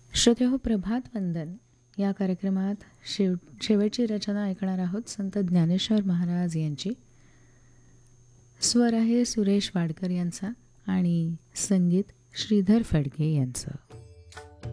श्रोतेहो, प्रभात वंदन या कार्यक्रमात शेवटची रचना ऐकणार आहोत संत ज्ञानेश्वर महाराज यांची. स्वर आहे सुरेश वाडकर यांचा आणि संगीत श्रीधर फडके यांचं.